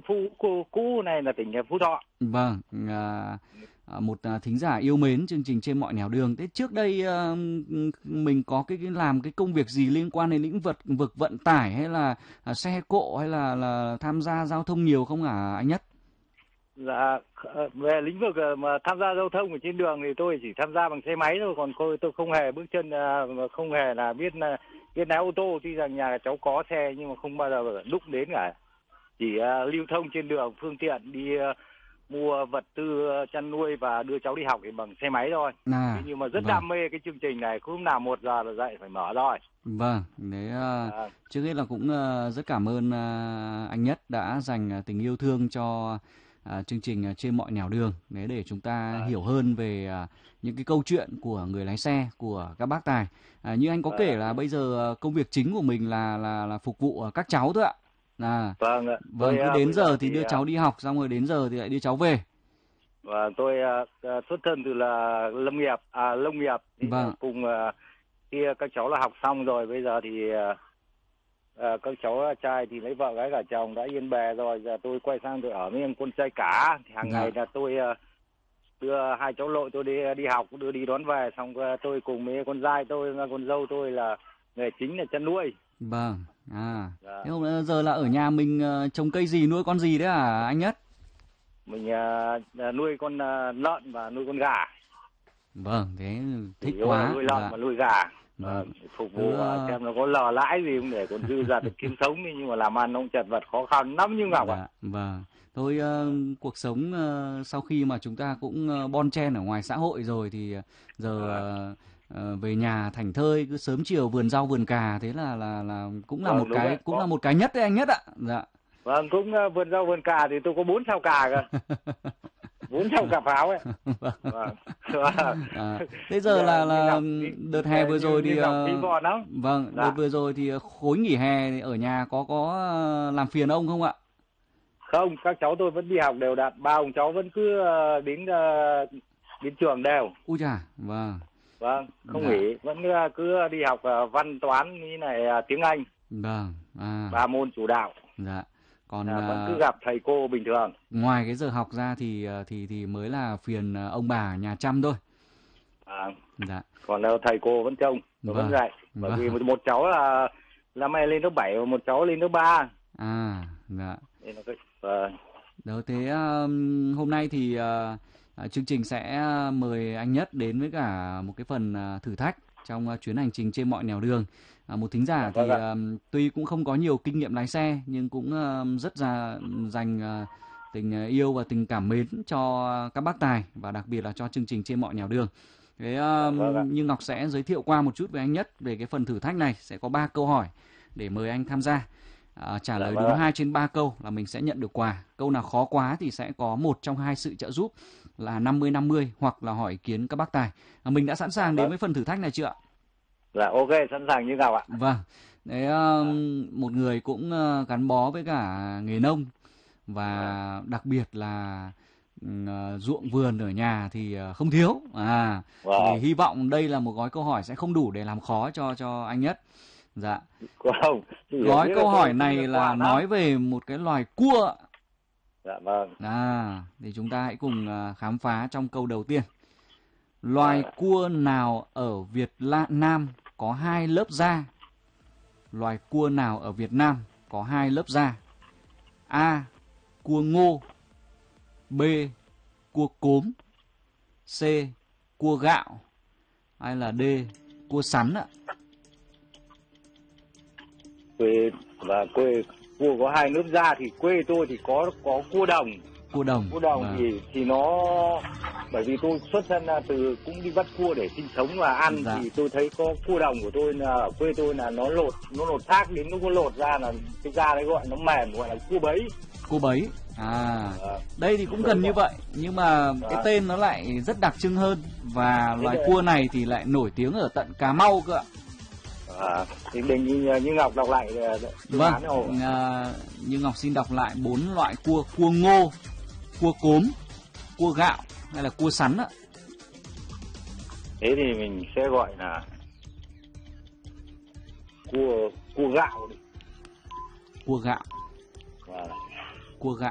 cũ này là tỉnh Phú Thọ. Vâng, một thính giả yêu mến chương trình Trên Mọi Nẻo Đường. Thế trước đây mình có làm cái công việc gì liên quan đến lĩnh vực vận tải hay là xe cộ hay là tham gia giao thông nhiều không hả anh Nhất? Dạ, về lĩnh vực mà tham gia giao thông ở trên đường thì tôi chỉ tham gia bằng xe máy thôi, còn tôi không hề bước chân, không hề là biết lái ô tô. Tuy rằng nhà cháu có xe nhưng mà không bao giờ đụng đến cả. Chỉ lưu thông trên đường, phương tiện đi mua vật tư chăn nuôi và đưa cháu đi học thì bằng xe máy thôi. Nhưng mà rất đam mê cái chương trình này, cứ lúc nào 1 giờ là dậy phải mở rồi. Vâng, đấy trước hết là cũng rất cảm ơn anh Nhất đã dành tình yêu thương cho chương trình Trên Mọi Nẻo Đường để chúng ta hiểu hơn về những cái câu chuyện của người lái xe, của các bác tài. Như anh có kể là bây giờ công việc chính của mình là phục vụ các cháu thôi ạ. Vâng ạ. Vâng, cứ đến giờ thì đưa cháu đi học, xong rồi đến giờ thì lại đưa cháu về. Và tôi xuất thân từ là nông nghiệp. Vâng. Cùng khi các cháu là học xong rồi, bây giờ thì các cháu trai thì lấy vợ gái cả chồng đã yên bề rồi, giờ tôi quay sang tôi ở với con trai cả. Thì hàng ngày là tôi đưa hai cháu nội tôi đi học, đưa đi đón về, xong tôi cùng với con trai tôi, con dâu tôi là nghề chính là chăn nuôi. Vâng. Thế hôm giờ là ở nhà mình trồng cây gì, nuôi con gì đấy hả anh Nhất? Mình nuôi con lợn và nuôi con gà. Vâng, thế thích quá. Nuôi lợn và nuôi gà. Phục vụ xem nó có lờ lãi gì không để còn dư dật được kiếm sống đi, nhưng mà làm ăn nó cũng chật vật khó khăn lắm như Ngọc ạ. Vâng. Thôi cuộc sống sau khi mà chúng ta cũng bon chen ở ngoài xã hội rồi thì giờ về nhà thảnh thơi, cứ sớm chiều vườn rau vườn cà, thế là cũng là là một cái Nhất đấy anh Nhất ạ. Dạ. Vâng, cũng vườn rau vườn cà thì tôi có 4 sao cà cơ. 4 sao cà pháo ấy. Thế giờ là đợt hè vừa rồi thì vâng, đợt vừa rồi thì khối nghỉ hè thì ở nhà có làm phiền ông không ạ? Không, các cháu tôi vẫn đi học đều đặn, ba ông cháu vẫn cứ đến trường đều. Ui chà, vâng. Vâng, không nghỉ, vẫn cứ đi học văn toán như này, tiếng Anh. Vâng. 3 môn chủ đạo. Dạ. Còn vẫn cứ gặp thầy cô bình thường. Ngoài cái giờ học ra thì mới là phiền ông bà nhà chăm thôi. Dạ. Còn thầy cô vẫn trông, vẫn dạy. Bởi vì một cháu là năm nay lên lớp 7 và một cháu lên lớp 3. Dạ. Đó, thế hôm nay thì chương trình sẽ mời anh Nhất đến với cả một cái phần thử thách trong chuyến hành trình Trên Mọi Nẻo Đường. Một thính giả thì tuy cũng không có nhiều kinh nghiệm lái xe nhưng cũng rất dành tình yêu và tình cảm mến cho các bác tài và đặc biệt là cho chương trình Trên Mọi Nẻo Đường. Thế như Ngọc sẽ giới thiệu qua một chút với anh Nhất về cái phần thử thách này. Sẽ có 3 câu hỏi để mời anh tham gia. Trả lời đúng 2 trên 3 câu là mình sẽ nhận được quà. Câu nào khó quá thì sẽ có một trong 2 sự trợ giúp là 50-50 hoặc là hỏi ý kiến các bác tài. Mình đã sẵn sàng đến với phần thử thách này chưa ạ? Dạ ok, sẵn sàng như nào ạ? Vâng. Đấy, một người cũng gắn bó với cả nghề nông và đặc biệt là ruộng vườn ở nhà thì không thiếu. Thì hy vọng đây là một gói câu hỏi sẽ không đủ để làm khó cho anh Nhất. Dạ. Gói câu hỏi này là nói về một cái loài cua. Dạ vâng. Thì chúng ta hãy cùng khám phá trong câu đầu tiên. Loài cua nào ở Việt Nam có 2 lớp da? Loài cua nào ở Việt Nam có 2 lớp da? A. Cua ngô. B. Cua cốm. C. Cua gạo. Hay là D. Cua sắn ạ? Quê cua có 2 lớp da thì quê tôi thì có cua đồng. Cua đồng thì nó, bởi vì tôi xuất thân từ cũng đi bắt cua để sinh sống và ăn. Thì tôi thấy có cua đồng của tôi là ở quê tôi là nó lột xác, đến lúc nó lột ra là cái da đấy gọi nó mềm, gọi là cua bấy. Cua bấy. Đây thì cũng gần như vậy nhưng mà cái tên nó lại rất đặc trưng hơn và loài cua này thì lại nổi tiếng ở tận Cà Mau cơ ạ. Thì đình như Ngọc đọc lại. Vâng, như Ngọc xin đọc lại 4 loại cua: cua ngô, cua cốm, cua gạo hay là cua sắn ạ? Thế thì mình sẽ gọi là cua gạo đi. Cua gạo. Cua gạo.